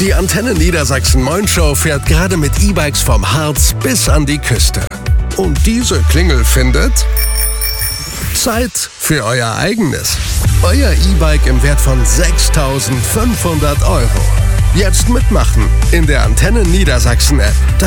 Die Antenne Niedersachsen Moin Show fährt gerade mit E-Bikes vom Harz bis an die Küste. Und diese Klingel findet Zeit für euer eigenes. Euer E-Bike im Wert von 6.500 €. Jetzt mitmachen in der Antenne Niedersachsen App.